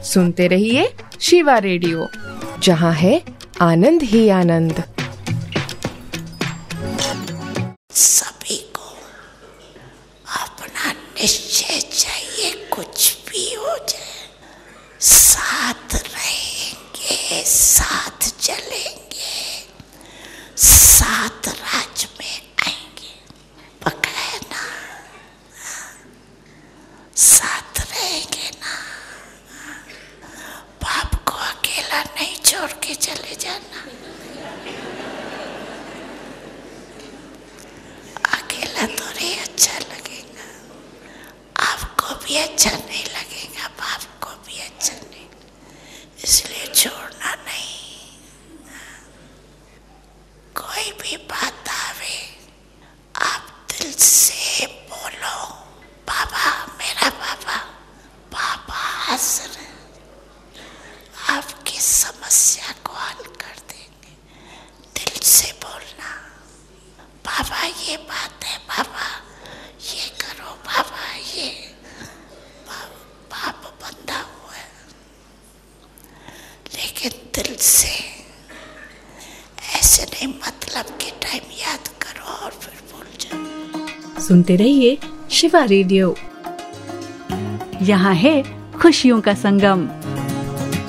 सुनते रहिए शिवा रेडियो, जहाँ है आनंद ही आनंद। सभी को अपना निश्चय चाहिए, कुछ भी हो जाए साथ रहेंगे, साथ चलेंगे, साथ राज में आएंगे। पक्का है ना? साथ रहेंगे ना? बाप को अकेला नहीं छोड़ के चले जाना। अकेला थोड़ी अच्छा लगेगा, आपको भी अच्छा नहीं लगेगा, बाप को भी अच्छा नहीं, इसलिए छोड़ना नहीं। कोई भी बात आवे, आप दिल से बोलो, बाबा, मेरा बाबा। बाबा हंस रहे, आपकी समस्या को हल कर देंगे। दिल से बोलना, बाबा ये बात है, बाबा ये करो, बाबा ये। बाप बंधा हुआ है, लेकिन दिल से, ऐसे नहीं मतलब के टाइम याद करो और फिर भूल जाओ। सुनते रहिए शिवा रेडियो, यहाँ है खुशियों का संगम।